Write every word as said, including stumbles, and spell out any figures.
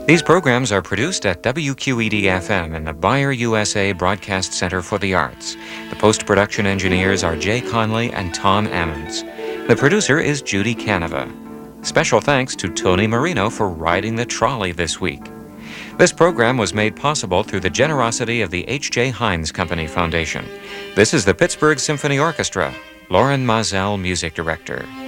These programs are produced at W Q E D F M in the Bayer U S A Broadcast Center for the Arts. The post-production engineers are Jay Conley and Tom Ammons. The producer is Judy Canova. Special thanks to Tony Marino for riding the trolley this week. This program was made possible through the generosity of the H J. Heinz Company Foundation. This is the Pittsburgh Symphony Orchestra. Lauren Mazel, Music Director.